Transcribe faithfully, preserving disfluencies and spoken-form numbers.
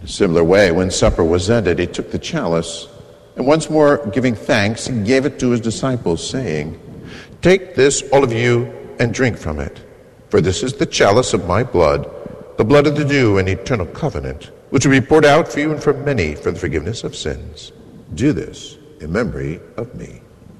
In a similar way, when supper was ended, he took the chalice, and once more giving thanks, he gave it to his disciples, saying, "Take this, all of you, and drink from it. For this is the chalice of my blood, the blood of the new and eternal covenant, which will be poured out for you and for many for the forgiveness of sins. Do this in memory of me."